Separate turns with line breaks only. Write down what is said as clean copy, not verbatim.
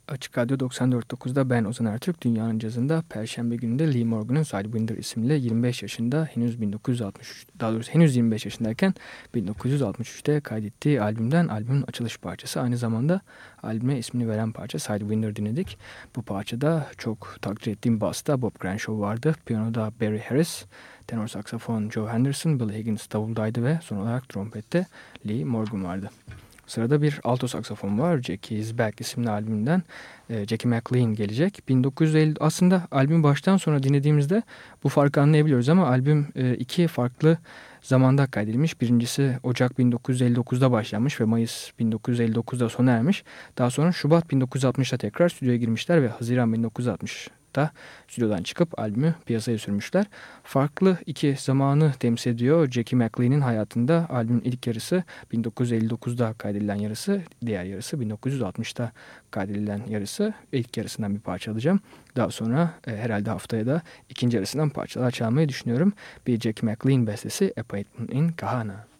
Açık Radyo 94.9'da ben Ozan Ertürk. Dünyanın Cazı'nda Perşembe günü de Lee Morgan'ın Sidewinder isimli 25 yaşında henüz 1963, daha doğrusu henüz 25 yaşındayken 1963'te kaydettiği albümün açılış parçası. Aynı zamanda albüme ismini veren parça Sidewinder dinledik. Bu parçada çok takdir ettiğim basta Bob Crenshaw vardı. Piyanoda Barry Harris, tenor saksafon Joe Henderson, Bill Higgins davuldaydı ve son olarak trompette Lee Morgan vardı. Sırada bir alto saksafon var. Jackie is Back isimli albümden Jackie McLean gelecek. 1950 aslında albüm baştan sona dinlediğimizde bu farkı anlayabiliyoruz ama albüm iki farklı zamanda kaydedilmiş. Birincisi Ocak 1959'da başlanmış ve Mayıs 1959'da sona ermiş. Daha sonra Şubat 1960'da tekrar stüdyoya girmişler ve Haziran 1960'da stüdyodan çıkıp albümü piyasaya sürmüşler. Farklı iki zamanı temsil ediyor. Jackie McLean'in hayatında albümün ilk yarısı 1959'da kaydedilen yarısı, diğer yarısı 1960'da kaydedilen yarısı. İlk yarısından bir parça alacağım. Daha sonra herhalde haftaya da ikinci yarısından parçalar çalmayı düşünüyorum. Bir Jackie McLean bestesi Appointment in Kahana.